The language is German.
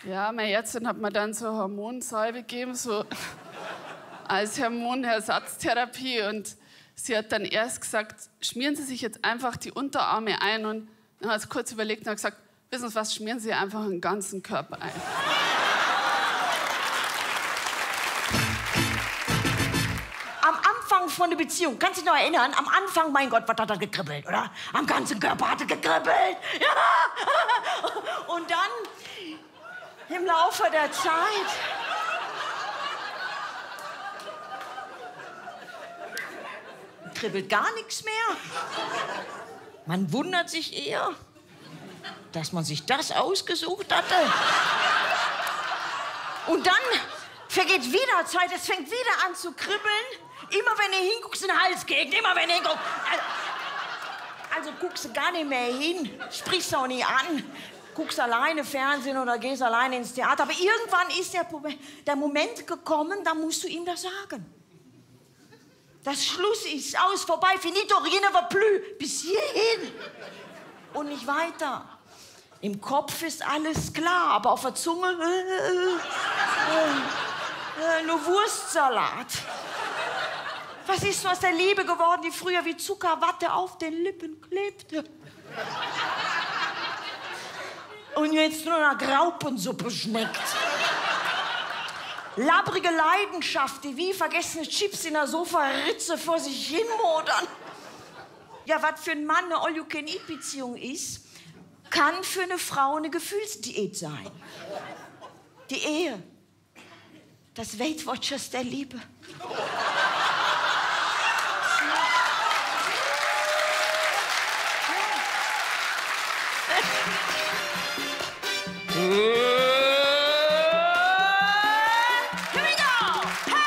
Ja, meine Ärztin hat mir dann so eine Hormonsalbe gegeben, so als Hormonersatztherapie. Und sie hat dann erst gesagt, schmieren Sie sich jetzt einfach die Unterarme ein. Und dann hat sie kurz überlegt und hat gesagt, wissen Sie was, schmieren Sie einfach den ganzen Körper ein. Am Anfang von der Beziehung, kannst du dich noch erinnern? Am Anfang, mein Gott, was hat er gekribbelt, oder? Am ganzen Körper hat er gekribbelt. Ja. Und dann, im Laufe der Zeit... kribbelt gar nichts mehr. Man wundert sich eher, dass man sich das ausgesucht hatte. Und dann vergeht wieder Zeit, es fängt wieder an zu kribbeln. Immer wenn du hinguckst, in den Halsgegend, immer wenn du hinguckst. Also guckst du gar nicht mehr hin, sprichst auch nie an, guckst alleine Fernsehen oder gehst alleine ins Theater. Aber irgendwann ist der Moment gekommen, da musst du ihm das sagen. Das Schluss ist aus, vorbei, finito, rien ne va plus, bis hierhin und nicht weiter. Im Kopf ist alles klar, aber auf der Zunge nur Wurstsalat. Was ist aus der Liebe geworden, die früher wie Zuckerwatte auf den Lippen klebte? Und jetzt nur nach Graupensuppe schmeckt. Labbrige Leidenschaft, die wie vergessene Chips in der Sofaritze vor sich hin modern. Ja, was für einen Mann eine All-You-Can-Eat-Beziehung ist, kann für eine Frau eine Gefühlsdiät sein. Die Ehe, das Weight Watchers der Liebe. Ja.